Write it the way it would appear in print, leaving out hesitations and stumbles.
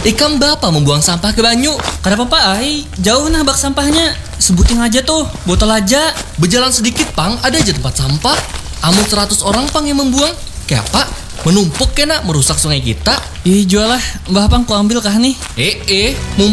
Ikam bapak membuang sampah ke banyu. Kenapa Pak Ai? Jauh nah bak sampahnya. Sebutin aja tuh, botol aja. Berjalan sedikit pang, ada aja tempat sampah. Amun 100 orang pang yang membuang. Kayak apa? Menumpuk kena merusak sungai kita. Ih jual lah, Mbah Pang ku ambil kah nih? Mau